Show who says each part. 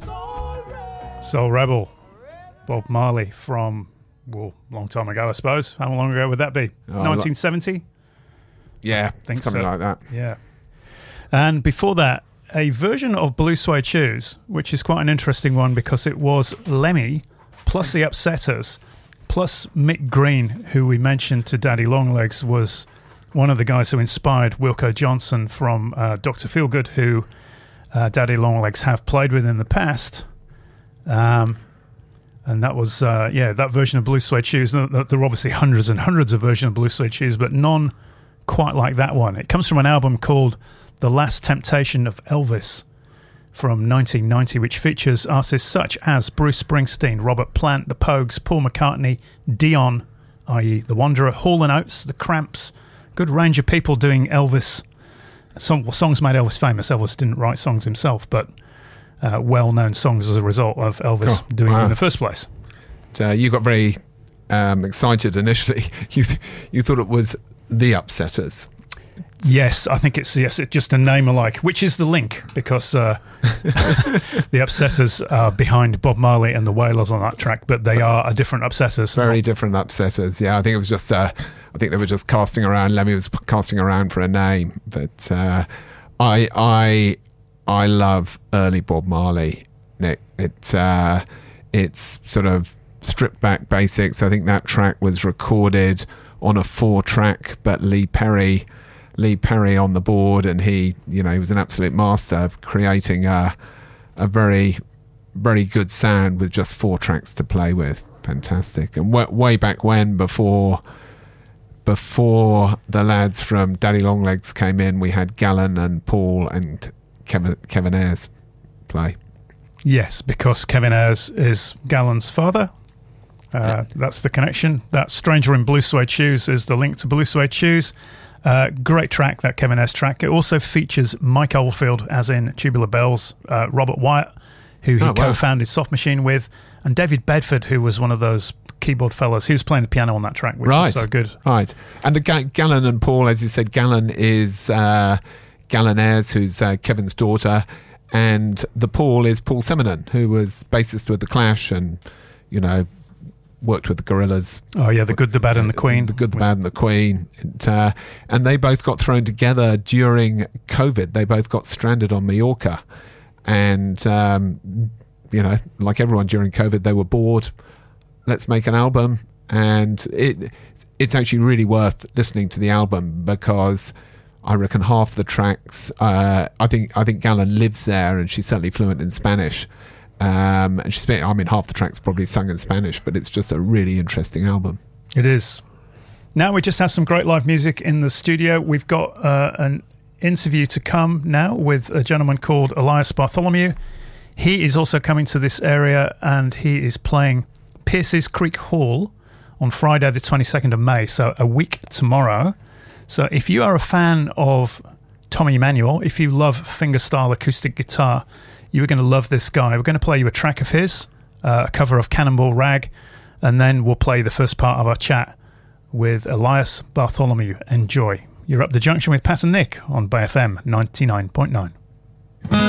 Speaker 1: Soul Rebel, Bob Marley from, well, a long time ago, I suppose. How long ago would that be? 1970?
Speaker 2: Yeah,
Speaker 1: think
Speaker 2: something
Speaker 1: so.
Speaker 2: like that.
Speaker 1: Yeah. And before that, a version of Blue Suede Shoes, which is quite an interesting one because it was Lemmy plus the Upsetters plus Mick Green, who we mentioned to Daddy Longlegs, was one of the guys who inspired Wilko Johnson from Dr. Feelgood, who Daddy Longlegs have played with in the past. And that was, that version of Blue Suede Shoes. There are obviously hundreds and hundreds of versions of Blue Suede Shoes, but none quite like that one. It comes from an album called The Last Temptation of Elvis from 1990, which features artists such as Bruce Springsteen, Robert Plant, The Pogues, Paul McCartney, Dion, i.e. The Wanderer, Hall & Oates, The Cramps, good range of people doing Elvis. Songs made Elvis famous. Elvis didn't write songs himself, but well-known songs as a result of Elvis doing them in the first place.
Speaker 2: You got very excited initially. You thought it was The Upsetters.
Speaker 1: Yes, I think it's just a name alike, which is the link, because the Upsetters are behind Bob Marley and the Wailers on that track, but they are a different Upsetters.
Speaker 2: Very different Upsetters. Yeah, I think it was just. I think they were just casting around. Lemmy was casting around for a name, but I love early Bob Marley, Nick. It's sort of stripped back basics. I think that track was recorded on a 4-track, but Lee Perry on the board, and he was an absolute master of creating a very, very good sound with just 4 tracks to play with. Fantastic. And way back when, before the lads from Daddy Longlegs came in, we had Gallen and Paul and Kevin Ayers play. Yes,
Speaker 1: because Kevin Ayers is Gallen's father. That's the connection. That Stranger in Blue Suede Shoes is the link to Blue Suede Shoes. Great track, that Kevin Ayers track. It also features Mike Oldfield, as in Tubular Bells, Robert Wyatt, who he co-founded Soft Machine with, and David Bedford, who was one of those keyboard fellas. He was playing the piano on that track, which was so good.
Speaker 2: Right. And the Gallen and Paul, as you said, Gallen is Gallen Ayers, who's Kevin's daughter, and the Paul is Paul Simonon, who was bassist with The Clash and, worked with the Gorillaz.
Speaker 1: Oh yeah, The Good, the Bad and the Queen.
Speaker 2: The Good, the Bad and the Queen. And they both got thrown together during COVID. They both got stranded on Mallorca. And, like everyone during COVID, they were bored. Let's make an album. And it's actually really worth listening to the album, because I reckon half the tracks, I think Gallen lives there, and she's certainly fluent in Spanish. And half the tracks probably sung in Spanish, but it's just a really interesting album.
Speaker 1: It is. Now we just have some great live music in the studio. We've got an interview to come now with a gentleman called Elias Bartholomew. He is also coming to this area, and he is playing Pierce's Creek Hall on Friday the 22nd of May, so a week tomorrow. So if you are a fan of Tommy Emmanuel, if you love fingerstyle acoustic guitar, you're going to love this guy. We're going to play you a track of his, a cover of Cannonball Rag, and then we'll play the first part of our chat with Elias Bartholomew. Enjoy. You're up the junction with Pat and Nick on Bay FM 99.9.